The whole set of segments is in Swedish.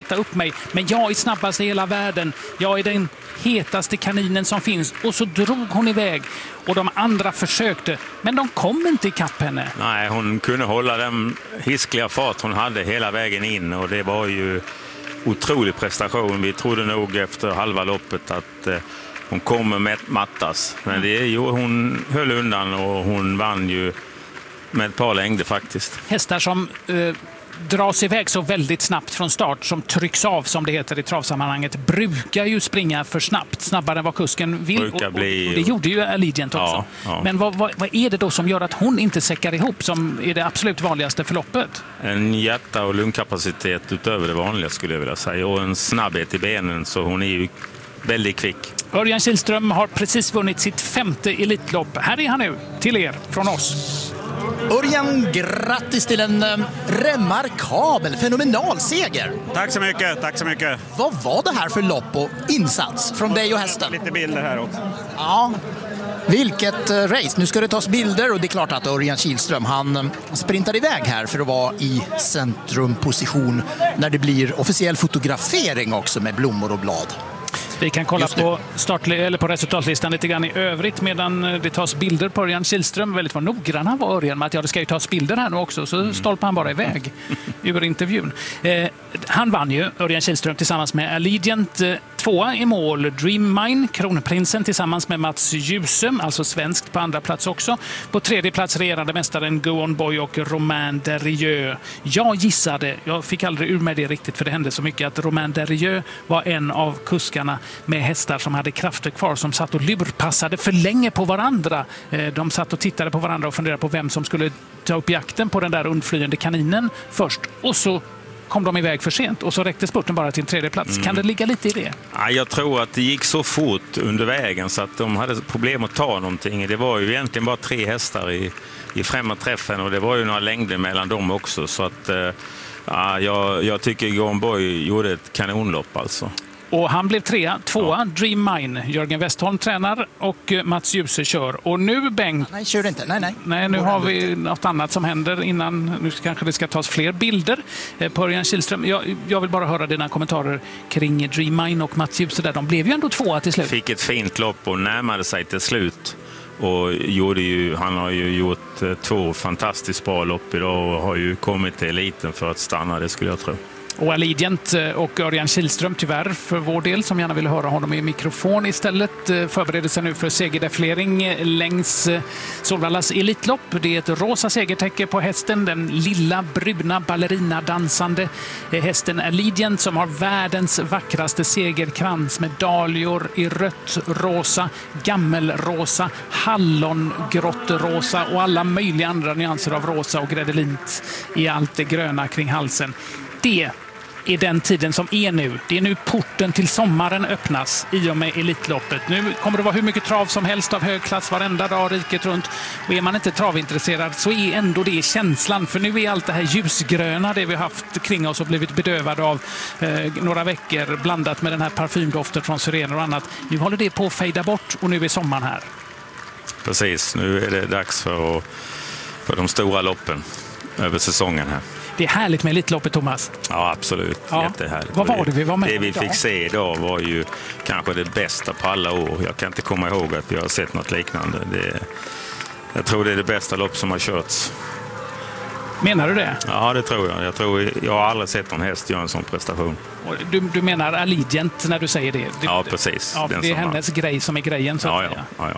sätta upp mig. Men jag är snabbast i hela världen. Jag är den hetaste kaninen som finns. Och så drog hon iväg. Och de andra försökte, men de kom inte ikapp henne. Nej, hon kunde hålla den hiskliga fart hon hade hela vägen in. Och det var ju otrolig prestation. Vi trodde nog efter halva loppet att hon kommer mattas. Men det är ju, hon höll undan och hon vann ju med ett par längder faktiskt. Hästar som dras iväg så väldigt snabbt från start, som trycks av som det heter i travsammanhanget, brukar ju springa för snabbt, snabbare än vad kusken vill. Och det gjorde ju Allegiant också. Ja. Men vad är det då som gör att hon inte säckar ihop, som är det absolut vanligaste förloppet? En hjärta- och lungkapacitet utöver det vanliga skulle jag vilja säga, och en snabbhet i benen, så hon är ju väldigt kvick. Örjan Kihlström har precis vunnit sitt 5:e Elitlopp. Här är han nu, till er från oss. Örjan, grattis till en remarkabel, fenomenal seger. Tack så mycket, tack så mycket. Vad var det här för lopp och insats från dig och hästen? Lite bilder här också. Ja, vilket race. Nu ska det tas bilder och det är klart att Örjan Kihlström, han sprintar iväg här för att vara i centrumposition när det blir officiell fotografering också med blommor och blad. Vi kan kolla på på resultatlistan lite grann i övrigt medan det tas bilder på Örjan Kihlström. Väldigt var noggranna var Örjan med att det ska ju tas bilder här nu också, så stolpar han bara iväg ur intervjun. Han vann ju, Örjan Kihlström, tillsammans med Allegiant. 2 i mål, Dream Mine, Kronprinsen tillsammans med Mats Djuse, alltså svenskt på andra plats också. På 3:e plats regerande mästaren Go On Boy och Romain Derrieux. Jag gissade, jag fick aldrig ur mig det riktigt för det hände så mycket, att Romain Derrieux var en av kuskarna med hästar som hade krafter kvar, som satt och lurpassade för länge på varandra. De satt och tittade på varandra och funderade på vem som skulle ta upp jakten på den där undflyende kaninen först. Och så kom de iväg för sent och så räckte spurten bara till 3:e plats. Kan det ligga lite i det? Ja, jag tror att det gick så fort under vägen så att de hade problem att ta någonting. Det var ju egentligen bara 3 hästar i främre träffen och det var ju några längder mellan dem också. Så att jag tycker Go On Boy gjorde ett kanonlopp alltså. Och han blev 2:a, Dream Mine. Jörgen Westholm tränar och Mats Djuse kör. Och nu, Bengt... Nej, kör inte. Nej, nu har vi något annat som händer innan. Nu kanske det ska tas fler bilder på Örjan Kihlström. Jag vill bara höra dina kommentarer kring Dream Mine och Mats Djuse där. De blev ju ändå 2:a till slut. Fick ett fint lopp och närmade sig till slut. Och han har ju gjort 2 fantastiskt bra lopp idag och har ju kommit till eliten för att stanna, det skulle jag tro. Och Allegiant och Örjan Kihlström, tyvärr för vår del som gärna vill höra honom i mikrofon istället, förbereder sig nu för segerdefilering längs Solvallas Elitlopp. Det är ett rosa segertäcke på hästen, den lilla bruna ballerina-dansande hästen Allegiant, som har världens vackraste segerkrans med dahlior i rött, rosa, gammelrosa, hallongrottrosa och alla möjliga andra nyanser av rosa och gredelint i allt det gröna kring halsen. Det är den tiden som är nu. Det är nu porten till sommaren öppnas i och med Elitloppet. Nu kommer det vara hur mycket trav som helst av hög klass varenda dag riket runt. Och är man inte travintresserad så är ändå det känslan. För nu är allt det här ljusgröna, det vi har haft kring oss och blivit bedövade av några veckor, blandat med den här parfymdoften från syrener och annat. Nu håller det på att fejda bort och nu är sommaren här. Precis, nu är det dags för de stora loppen över säsongen här. Det är härligt med Elitloppet, Thomas. Ja, absolut. Ja. Jättehärligt. Vad var det vi var med? Det vi fick se idag var ju kanske det bästa på alla år. Jag kan inte komma ihåg att vi har sett något liknande. Jag tror det är det bästa lopp som har körts. Menar du det? Ja, det tror jag. Jag har aldrig sett någon häst göra en sån prestation. Du menar Allegiant när du säger det? Ja, precis. Ja, det är hennes grej som är grejen, så att säga. Ja.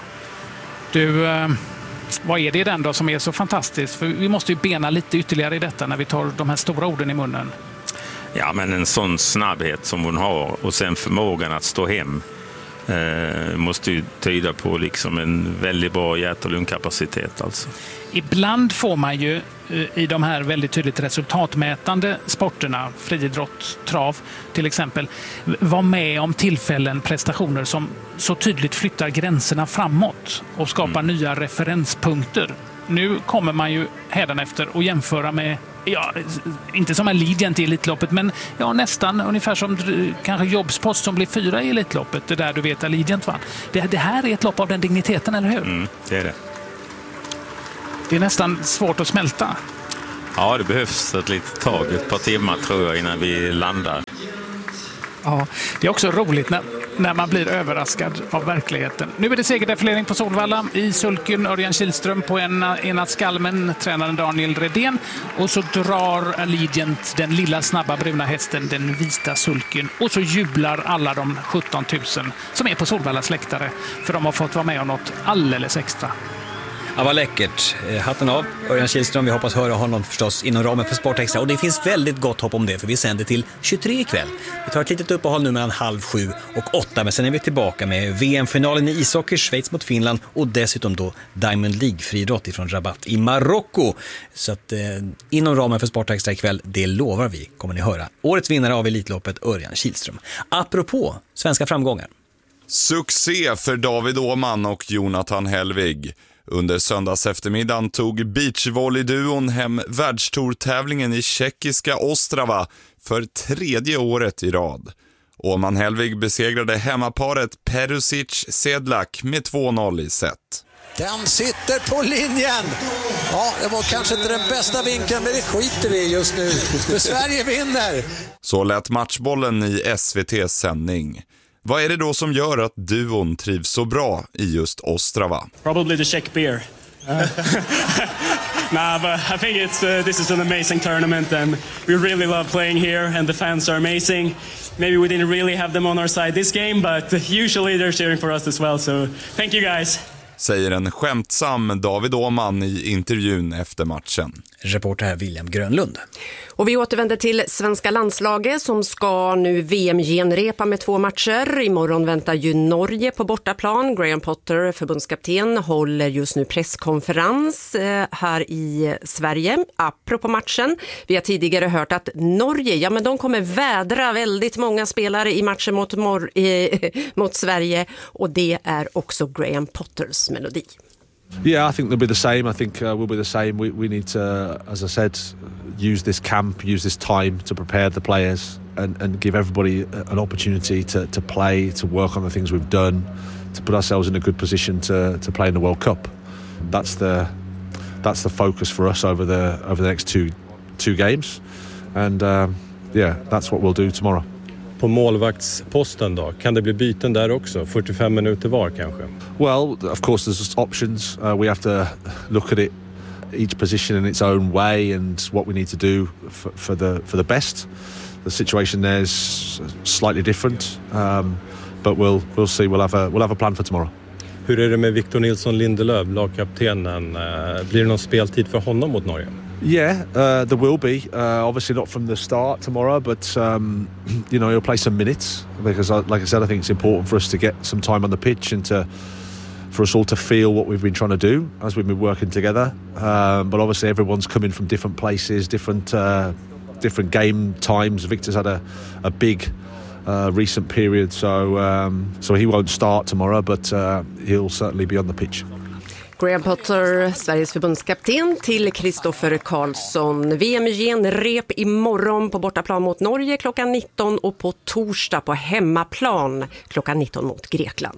Du... Vad är det i den då som är så fantastiskt? För vi måste ju bena lite ytterligare i detta när vi tar de här stora orden i munnen. Ja, men en sån snabbhet som hon har och sen förmågan att stå hem måste ju tyda på liksom en väldigt bra hjärt- och lungkapacitet alltså. Ibland får man ju i de här väldigt tydligt resultatmätande sporterna, friidrott, trav till exempel, vara med om tillfällen, prestationer som så tydligt flyttar gränserna framåt och skapar nya referenspunkter. Nu kommer man ju hädanefter och jämföra med, inte som Allegiant i Elitloppet, men nästan ungefär som kanske Jobspost som blir 4 i Elitloppet, det där du vet Allegiant vann. Det här är ett lopp av den digniteten, eller hur? Det är det. Det är nästan svårt att smälta. Ja, det behövs ett litet tag, ett par timmar tror jag, innan vi landar. Ja, det är också roligt när man blir överraskad av verkligheten. Nu är det segerdefilering på Solvalla. I sulken Örjan Kihlström på ena skalmen, tränaren Daniel Redén. Och så drar Allegiant den lilla snabba bruna hästen, den vita sulken. Och så jublar alla de 17 000 som är på Solvallas läktare. För de har fått vara med om något alldeles extra. Ja, vad läckert. Hatten av Örjan Kihlström. Vi hoppas höra honom förstås inom ramen för Sport Extra. Och det finns väldigt gott hopp om det, för vi sänder till 23 ikväll. Vi tar ett litet uppehåll nu mellan 7:30 och 8. Men sen är vi tillbaka med VM-finalen i ishockey, Schweiz mot Finland. Och dessutom då Diamond League-friidrott ifrån Rabat i Marocko. Så att inom ramen för Sport Extra ikväll, det lovar vi, kommer ni höra. Årets vinnare av Elitloppet, Örjan Kihlström. Apropå svenska framgångar. Succé för David Åhman och Jonathan Hellvig. Under söndags eftermiddagen tog beachvolleyduon hem världstourtävlingen i tjeckiska Ostrava för 3:e året i rad. Åhman Hellvig besegrade hemmaparet Perusic-Sedlak med 2-0 i set. Den sitter på linjen. Ja, det var kanske inte den bästa vinkeln, men det skiter vi just nu. För Sverige vinner. Så lät matchbollen i SVT:s sändning. Vad är det då som gör att duon trivs så bra i just Ostrava? Probably the Czech beer. Nah, but I think this is an amazing tournament and we really love playing here and the fans are amazing. Maybe we didn't really have them on our side this game, but usually they're cheering for us as well, so thank you guys. Säger en skämtsam David Åhman i intervjun efter matchen. Reporter här William Grönlund. Och vi återvänder till svenska landslaget som ska nu VM-genrepa med 2 matcher. Imorgon väntar ju Norge på bortaplan. Graham Potter, förbundskapten, håller just nu presskonferens här i Sverige. Apropå matchen, vi har tidigare hört att Norge, ja men de kommer vädra väldigt många spelare i matchen mot Sverige. Och det är också Graham Potters melodi. Yeah, I think they'll be the same. I think we'll be the same. We need to, as I said, use this camp, use this time to prepare the players and give everybody an opportunity to play, to work on the things we've done, to put ourselves in a good position to play in the World Cup. That's the focus for us over the next two games, and yeah, that's what we'll do tomorrow. På målvaktsposten då? Kan det bli byten där också? 45 minuter var kanske? Well, of course there's options. We have to look at it, each position in its own way and what we need to do for the best. The situation there is slightly different, but we'll see. We'll have a plan for tomorrow. Hur är det med Victor Nilsson Lindelöf, lagkaptenen? Blir det någon speltid för honom mot Norge? Yeah, there will be. Obviously not from the start tomorrow, but he'll play some minutes because, like I said, I think it's important for us to get some time on the pitch and for us all to feel what we've been trying to do as we've been working together. But obviously, everyone's coming from different places, different game times. Victor's had a big recent period, so he won't start tomorrow, but he'll certainly be on the pitch. Graham Potter, Sveriges förbundskapten, till Kristoffer Karlsson. VM-genrep imorgon på bortaplan mot Norge klockan 19 och på torsdag på hemmaplan klockan 19 mot Grekland.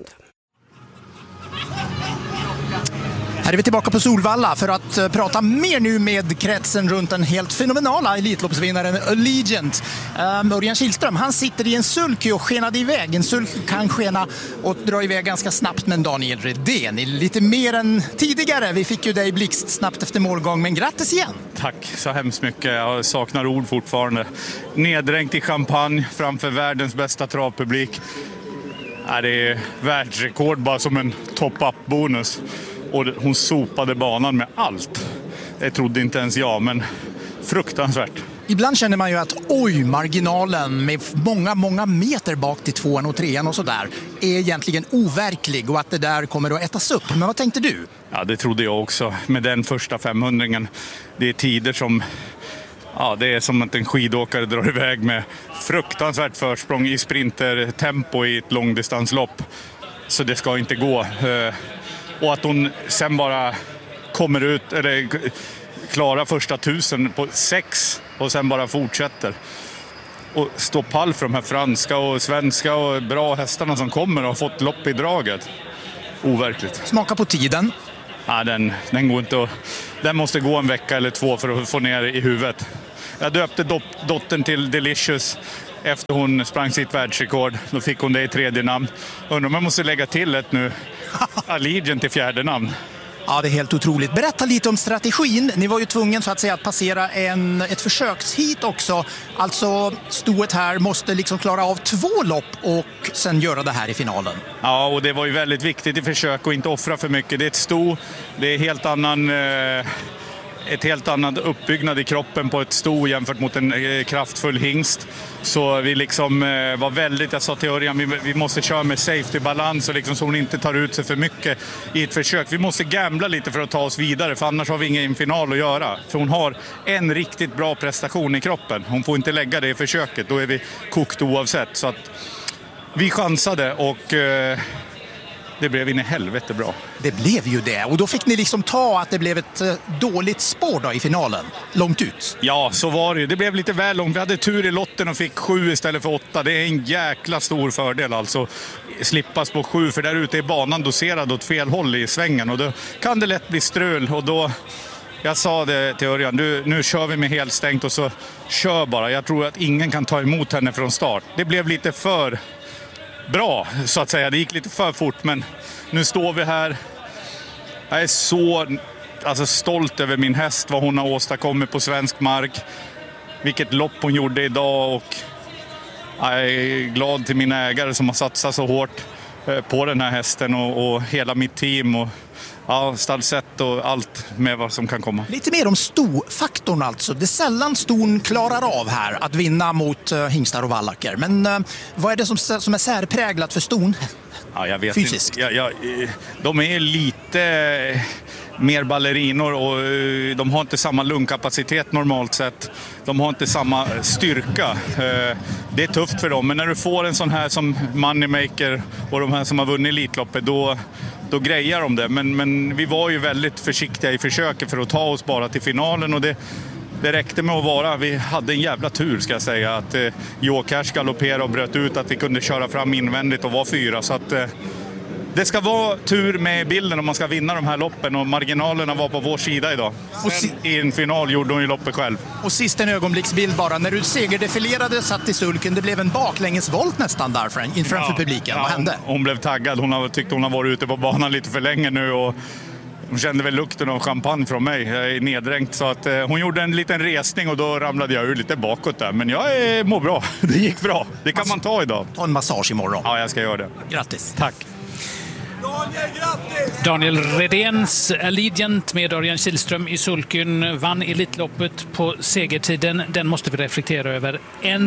Här är vi tillbaka på Solvalla för att prata mer nu med kretsen runt den helt fenomenala elitloppsvinnaren Allegiant. Örjan Kihlström, han sitter i en sulky och skenade iväg. En sulky kan skena och dra iväg ganska snabbt, men Daniel Redén lite mer än tidigare. Vi fick ju dig blixt snabbt efter målgång, men grattis igen. Tack så hemskt mycket. Jag saknar ord fortfarande. Neddränkt i champagne framför världens bästa travpublik. Det är världsrekord bara som en top-up-bonus. Och hon sopade banan med allt. Det trodde inte ens jag, men fruktansvärt. Ibland känner man ju att marginalen med många meter bak till 2:an och 3:an och sådär är egentligen overklig och att det där kommer att ätas upp. Men vad tänkte du? Ja, det trodde jag också. Med den första 500-ringen. Det är tider som... Ja, det är som att en skidåkare drar iväg med fruktansvärt försprång i sprintertempo i ett långdistanslopp. Så det ska inte gå. Och att hon sen bara kommer ut, eller klarar första 1000 på 6 och sen bara fortsätter. Och står pall för de här franska och svenska och bra hästarna som kommer och har fått lopp i draget. Overkligt. Smaka på tiden. Ja, den går inte att, den måste gå en vecka eller 2 för att få ner i huvudet. Jag döpte dottern till Delicious. efter hon sprang sitt världsrekord. Då fick hon det i tredje namn. Undrar om man måste lägga till ett nu. Allegiant i fjärde namn. Ja, det är helt otroligt. Berätta lite om strategin. Ni var ju tvungen så att säga att passera ett försökshit också. Alltså stoet här måste liksom klara av 2 lopp och sen göra det här i finalen. Ja, och det var ju väldigt viktigt i försök att inte offra för mycket. Det är ett sto, det är ett helt annat uppbyggnad i kroppen på ett sto jämfört mot en kraftfull hingst. Så vi liksom var väldigt, jag sa till Örjan, vi måste köra med safety-balans och liksom så hon inte tar ut sig för mycket i ett försök. Vi måste gambla lite för att ta oss vidare, för annars har vi ingen final att göra. För hon har en riktigt bra prestation i kroppen. Hon får inte lägga det i försöket, då är vi kokt oavsett. Så att vi chansade och det blev in i helvete bra. Det blev ju det. Och då fick ni liksom ta att det blev ett dåligt spår då i finalen. Långt ut. Ja, så var det ju. Det blev lite väl långt. Vi hade tur i lotten och fick 7 istället för 8. Det är en jäkla stor fördel alltså. Slippas på 7, för där ute är banan doserad åt fel håll i svängen. Och då kan det lätt bli strul. Och då, jag sa det till Örjan, nu kör vi med helt stängt och så kör bara. Jag tror att ingen kan ta emot henne från start. Det blev lite för bra så att säga. Det gick lite för fort, men nu står vi här. Jag är så stolt över min häst, vad hon har åstadkommit på svensk mark. Vilket lopp hon gjorde idag, och jag är glad till mina ägare som har satsat så hårt på den här hästen och hela mitt team och stallsätt och allt med vad som kan komma. Lite mer om stofaktorn alltså. Det är sällan ston klarar av här att vinna mot hingstar och vallacker. Men vad är det som är särpräglat för ston? Ja, jag vet fysiskt. Inte. De är lite mer ballerinor och de har inte samma lungkapacitet normalt sett. De har inte samma styrka. Det är tufft för dem, men när du får en sån här som Moneymaker och de här som har vunnit Elitloppet, då grejar de det. Men vi var ju väldigt försiktiga i försöket för att ta oss bara till finalen, och det räckte med att vara. Vi hade en jävla tur ska jag säga, att Jokers galopperade och bröt ut, att vi kunde köra fram invändigt och vara 4. Så att det ska vara tur med bilden om man ska vinna de här loppen, och marginalerna var på vår sida idag. Sen i en final gjorde hon ju loppet själv. Och sist en ögonblicksbild bara. När du segerdefilerade, satt i sulken, det blev en baklängesvolt nästan där framför publiken. Vad hände? Hon blev taggad. Hon tyckte hon har varit ute på banan lite för länge nu, och hon kände väl lukten av champagne från mig. Jag är neddränkt, så att hon gjorde en liten resning och då ramlade jag ur lite bakåt där. Men jag mår bra. Det gick bra. Det kan man ta idag. Ta en massage imorgon. Ja, jag ska göra det. Grattis. Tack. Daniel Redéns Allegiant med Örjan Kihlström i sulken vann Elitloppet på segertiden. Den måste vi reflektera över.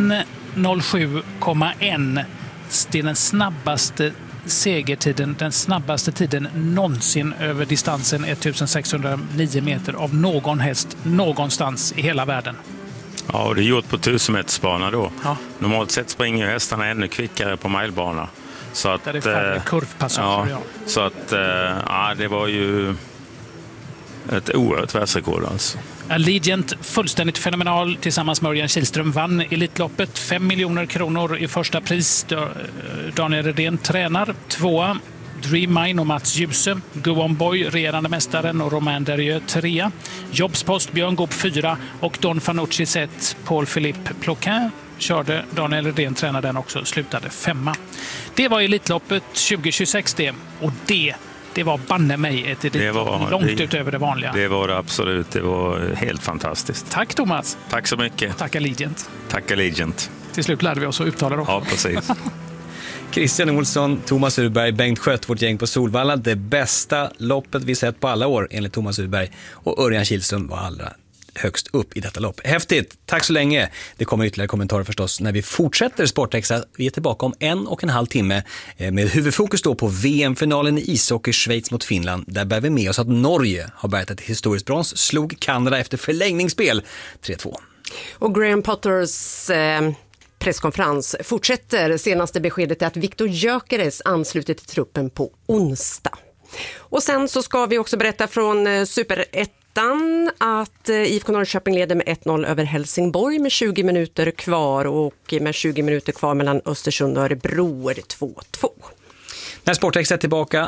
1:07,1. Det är den snabbaste segertiden, den snabbaste tiden någonsin över distansen 1609 meter av någon häst någonstans i hela världen. Ja, och det är gjort på 1000-metersbana då. Ja. Normalt sett springer hästarna ännu kvickare på milebana. Så att, där det är färre kurvpassager. Så att det var ju ett oerhört världsrekord alltså. Allegiant, fullständigt fenomenal, tillsammans med Örjan Kihlström, vann Elitloppet. 5 miljoner kronor i första pris. Daniel Redén tränar. 2. Dream Mine och Mats Djuse. Go On Boy, regerande mästaren, och Romain Derrieux 3. Jobspost, Björn Goop 4. Och Don Fanucci sett Paul Philippe Ploquin. Körde Daniel Redén, tränade den också, slutade 5. Det var Elitloppet 2026 det. Och det var banne mig ett långt utöver det vanliga. Det var det absolut. Det var helt fantastiskt. Tack Thomas. Tack så mycket. Tack Allegiant. Tack Allegiant. Till slut lärde vi oss att uttala det också. Ja, precis. Christian Olsson, Thomas Urberg, Bengt Skött, vårt gäng på Solvalla. Det bästa loppet vi sett på alla år enligt Thomas Urberg. Och Örjan Kihlström var allra högst upp i detta lopp. Häftigt, tack så länge. Det kommer ytterligare kommentarer förstås när vi fortsätter Sportextra. Vi är tillbaka om 1,5 timme med huvudfokus då på VM-finalen i ishockey Schweiz mot Finland. Där bär vi med oss att Norge har bärgat ett historiskt brons, slog Kanada efter förlängningsspel 3-2. Och Graham Potters presskonferens fortsätter. Senaste beskedet är att Viktor Gyökeres ansluter till truppen på onsdag. Och sen så ska vi också berätta från Super 1 att IFK Norrköping leder med 1-0 över Helsingborg med 20 minuter kvar, och med 20 minuter kvar mellan Östersund och Örebro är det 2-2. När Sportextra är tillbaka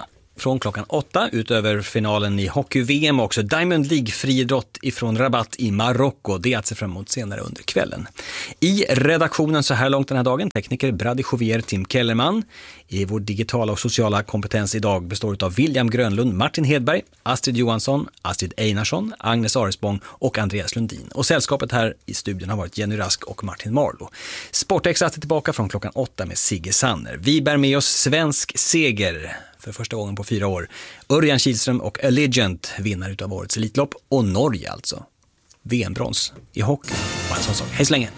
från klockan 8, utöver finalen i hockey-VM också. Diamond League-friidrott ifrån Rabat i Marocko. Det är att se fram emot senare under kvällen. I redaktionen så här långt den här dagen, tekniker Brady Jovier, Tim Kellerman. I vår digitala och sociala kompetens idag består av William Grönlund, Martin Hedberg, Astrid Johansson, Astrid Einarsson, Agnes Aresbong och Andreas Lundin. Och sällskapet här i studion har varit Jenny Rask och Martin Marlow. Sportextra är tillbaka från klockan 8 med Sigge Sanner. Vi bär med oss svensk seger för första gången på 4 år. Örjan Kihlström och Allegiant vinner utav årets elitlopp, och Norge alltså. VM-brons i hockey. Och en sån sak. Hej så länge!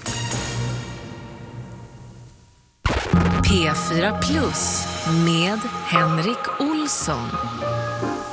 P4 Plus med Henrik Olsson.